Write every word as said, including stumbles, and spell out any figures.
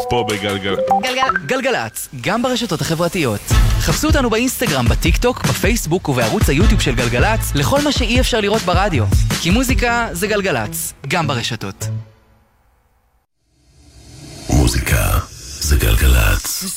פה בגלגל... גלגל... גלגלץ, גם ברשתות החברתיות. חפשו אותנו באינסטגרם, בטיק טוק, בפייסבוק ובערוץ היוטיוב של גלגלץ לכל מה שאי אפשר לראות ברדיו. כי מוזיקה זה גלגלץ, גם ברשתות. מוזיקה זה גלגלץ.